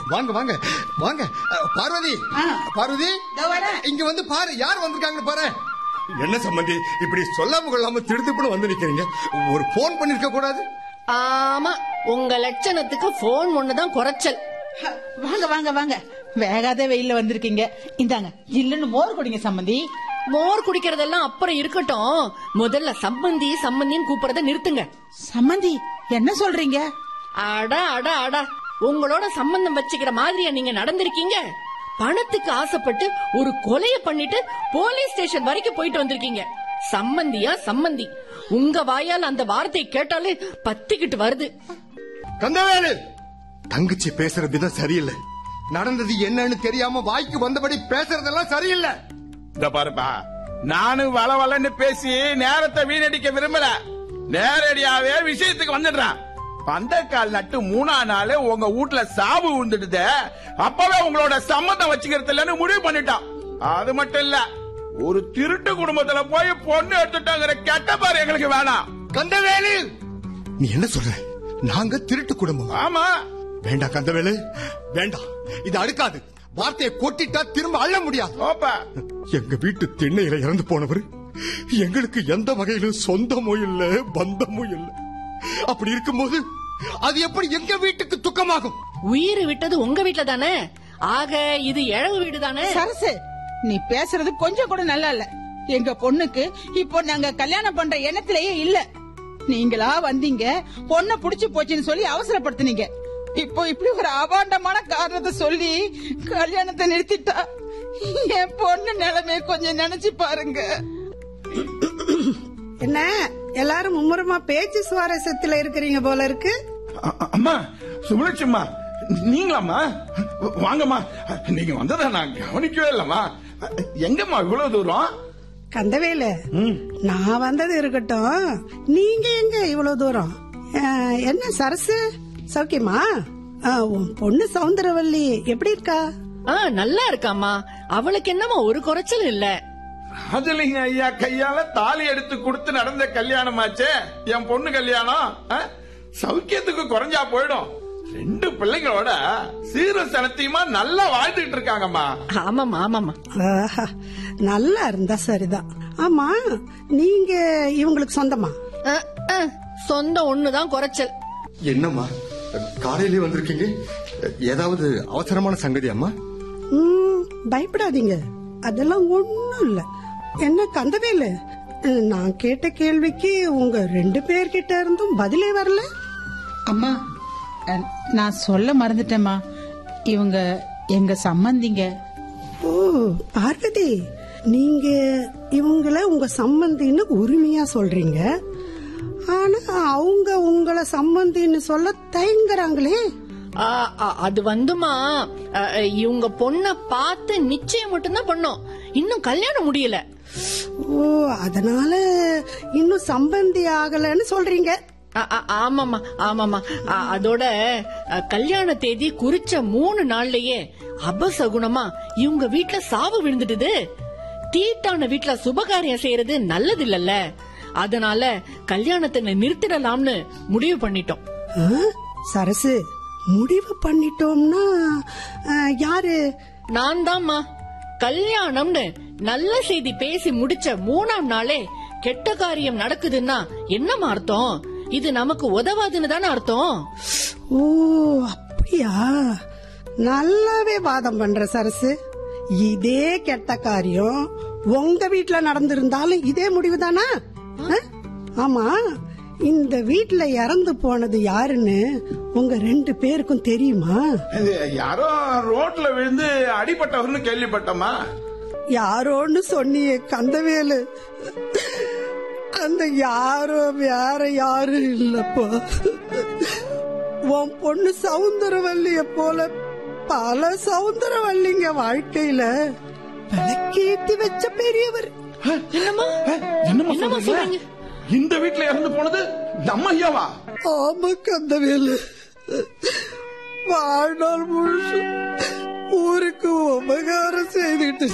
வாங்க வாங்க வாங்க. பார்வதி, பார்வதி இங்க வந்து பாரு, யார் வந்திருக்காங்கன்னு பாரு. என்ன சம்பந்தி இப்படி சொல்லாம கொள்ளாம திடுத்துப்புன்னு வந்து நிக்கிறீங்க? ஒரு போன் பண்ணிருக்க கூடாது? ஆமா, உங்க லட்சணத்துக்கு போன் ஒண்ணுதான் குறைச்சல். வாங்க வாங்க வாங்க, வேகாத வெயில்ல வந்திருக்கீங்க. இந்தாங்க இல்லன்னு மோர் குடிங்க சம்பந்தி. மோர் குடிக்கிறதெல்லாம் அப்புறம் இருக்கட்டும், முதல்ல சம்பந்தி சம்பந்தின்னு கூப்பிடறத நிறுத்துங்க. சம்பந்தி என்ன சொல்றீங்க? அடா அடா அடா, உங்களோட சம்பந்தம் வச்சுக்கிற மாதிரியா நீங்க நடந்திருக்கீங்க? பணத்துக்கு ஆசைப்பட்டு ஒரு கொலைய பண்ணிட்டு போலீஸ் ஸ்டேஷன் வரைக்கும் போயிட்டு வந்திருக்கீங்க. சம்பந்தியா சம்பந்தி, உங்க வாயால் அந்த வார்த்தையை கேட்டாலே பத்திக்கிட்டு வருது. கந்தவேலு, தங்கச்சி பேசுற விதம் சரியில்லை. நடந்தது என்னன்னு தெரியாம வாய்க்கு வந்தபடி பேசுறதெல்லாம் சரியில்லை. இந்த பாருப்பா, நானும் வளவலன்னு பேசி நேரத்தை வீணடிக்க விரும்பல. நேரடியாவே விஷயத்துக்கு வந்துடுறான். பந்தக்கால் நட்டு 3ஆம் நாள் உங்க வீட்டுல சாவு விழுந்துடுது. அப்பவே உங்களோட சம்மந்தம் வச்சுக்கிறது இல்லன்னு முடிவு பண்ணிட்டான். அது மட்டும் இல்ல, ஒரு திருட்டு குடும்பத்துல போய் பொண்ணு எடுத்துட்டாங்கிற கெட்ட பாரு எங்களுக்கு வேணாம். கந்தவேலு, நீ என்ன சொல்ற? நாங்க திருட்டு குடும்பம்? ஆமா. வேண்டாம் கந்தவேலு, வேண்டாம். இது அடுக்காது. வார்த்தையை கொட்டிட்டா திரும்ப அள்ள முடியாது. எங்க வீட்டு திண்ணையில இறந்து போனவர் எங்களுக்கு எந்த வகையிலும் சொந்தமும் இல்ல, பந்தமும் இல்ல. அப்படி இருக்கும்போது அது எப்படி எங்க வீட்டுக்கு துக்கமாகும்? உயிர் விட்டது உங்க வீட்டுல தானே, ஆக இது இழவு வீடு தானே. சரசு, நீ பேசுறது கொஞ்சம் கூட நல்லா இல்ல. எங்க பொண்ணுக்கு இப்போ நாங்க கல்யாணம் பண்ற எண்ணத்திலேயே இல்ல. நீங்களா வந்தீங்க, பொண்ணை புடிச்சு போச்சுன்னு சொல்லி அவசரப்படுத்தினீங்க. இப்போ இப்படி ஒரு அபாண்டமான காரணத்தை சொல்லி கல்யாணத்தை நிறுத்திட்டா என் பொண்ணு நிலைமை கொஞ்சம் நினைச்சு பாருங்க. என்ன எல்லாரும் மும்முரமா பேச்சு சுவாரஸ்யத்துல இருக்கிறீங்க போல இருக்கு. அம்மா சுபலட்சுமா, நீங்களாம்மா? வாங்கம்மா. நீங்க வந்ததை நான் கவனிக்கவே இல்லம்மா. எங்கம்மா இவ்வளவு தூரம்? கந்தவேலு, நான் வந்தது இருக்கட்டும், நீங்க எங்க இவ்வளவு தூரம்? என்ன சரசு, சௌக்கியமா? உன் பொண்ணு சௌந்தரவல்லி எப்படி இருக்கா? நல்லா இருக்காமா. அவளுக்கு என்னமா ஒரு குறைச்சல் இல்ல. ராஜலிங்க ஐயா கையால தாலி எடுத்து கொடுத்து நடந்த கல்யாணமாச்சே என் பொண்ணு கல்யாணம். சௌக்கியத்துக்கு குறைஞ்சா போயிடும். 2 பிள்ளைங்களோட சீர சனத்தையுமா நல்லா வாழ்ந்துட்டு இருக்காங்கம்மா. ஆமாமா ஆமாமா. நல்லா இருந்தா சரிதான். ஆமா, நீங்க இவங்களுக்கு சொந்தமா? சொந்தம் ஒண்ணுதான் குறைச்சல். என்னம்மா காலையிலே வந்திருக்கீங்க? ஏதாவது அவசரமான சங்கதி அம்மா? பயப்படாதீங்க, அதெல்லாம் ஒண்ணும் இல்ல. என்ன கந்தவேலு, நான் கேட்ட கேள்விக்கு உங்க 2 பேர்கிட்ட இருந்தும் பதிலே வரல. அம்மா, நான் சொல்ல மறந்துட்டேம்மா, இவங்க எங்க சம்பந்திங்க. ஓ பார்வதி, நீங்க இவங்கள உங்க சம்பந்தின்னு உரிமையா சொல்றீங்க. ஆனா அவங்க உங்களை சம்பந்தின்னு சொல்ல தயங்குறாங்களே. அது வந்துமா, இவங்க பொண்ண பார்த்து நிச்சயம் மட்டும்தான் பண்ணோம், இன்னும் கல்யாணம் முடியல. ஓ, அதனால இன்னும் சம்பந்தி ஆகலன்னு சொல்றீங்க. ஆமாமா ஆமாமா. அதோட கல்யாண தேதி குறிச்ச 3 நாள்லயே அபசகுணமா இவங்க வீட்டுல சாவு விழுந்துடுது. தீட்டான வீட்டுல சுபகாரியம் செய்யறது நல்லது இல்லல்ல, அதனால கல்யாணத்தை நிறுத்திடலாம்னு முடிவு பண்ணிட்டோம். சரசு, முடிவு பண்ணிட்டோம்னா யாரு? நான் தான்மா. கல்யாணம்னு நல்ல செய்தி பேசி முடிச்ச 3ஆம் நாளே கெட்ட காரியம் நடக்குதுன்னா என்னமா அர்த்தம்? இது நமக்கு உதவாதுன்னு தானே அர்த்தம். ஓ அப்படியா? நல்லாவே வாதம் பண்ற சரசு. இதே கெட்ட காரியம் உங்க வீட்டுல நடந்திருந்தாலும் இதே முடிவுதானா? ஆமா, இந்த வீட்டுல இறந்து போனது யாருன்னு உங்க 2 பேருக்கும் தெரியுமா? யாரோ ரோட்ல விழுந்து அடிபட்டவர்னு கேள்விப்பட்டோமா. யாரோன்னு சொன்னியே கந்தவேலு, அந்த யாரோ வேற யாரும் இல்லப்பா. உன் பொண்ணு சௌந்தரவல்லிய போல பல சௌந்தரவல்லிங்க வாழ்க்கையில விளக்கேத்தி வச்ச பெரியவர். என்னமா சொல்றீங்க? இந்த வீட்டுல இறந்து போனது நம்ம ஐயாவா? ஆமா கந்தவேலு, வாழ்நாள் முழுசும் ஊருக்கு உபகாரம் செய்துட்டு